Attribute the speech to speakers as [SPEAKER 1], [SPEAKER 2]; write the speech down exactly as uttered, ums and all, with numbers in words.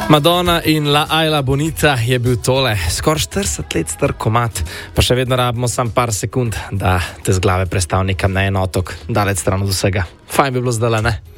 [SPEAKER 1] Madonna in La Isla Bonita je bil tole, skoraj štirideset let star komad, pa še vedno rabimo sam par sekund, da te z glave prestav nekam na en otok, daleč stran od vsega. Fajn bi bilo zdaj, ne?